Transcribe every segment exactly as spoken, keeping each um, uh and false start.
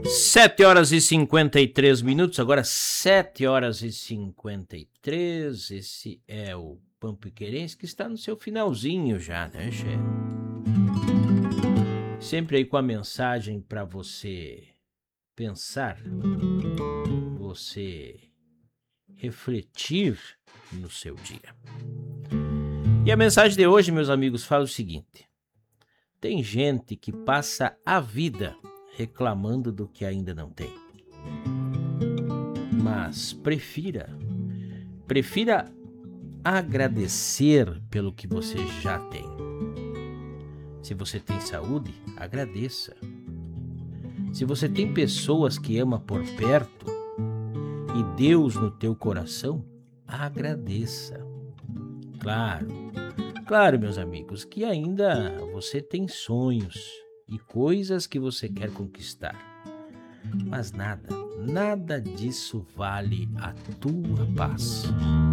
Sete horas e cinquenta e três minutos, agora sete horas e cinquenta e três. Esse é o Pampiquerense que está no seu finalzinho já, né, Che? Sempre aí com a mensagem para você pensar, você refletir no seu dia. E a mensagem de hoje, meus amigos, fala o seguinte: tem gente que passa a vida reclamando do que ainda não tem. Mas prefira, prefira agradecer pelo que você já tem. Se você tem saúde, agradeça. Se você tem pessoas que ama por perto e Deus no teu coração, agradeça. Claro, claro, meus amigos, que ainda você tem sonhos e coisas que você quer conquistar. Mas nada, nada disso vale a tua paz.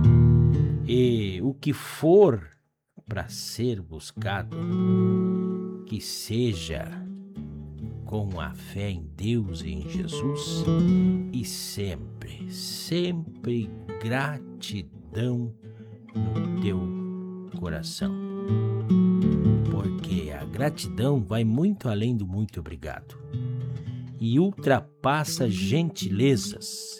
E o que for para ser buscado, que seja com a fé em Deus e em Jesus, e sempre, sempre gratidão no teu coração. Porque a gratidão vai muito além do muito obrigado e ultrapassa gentilezas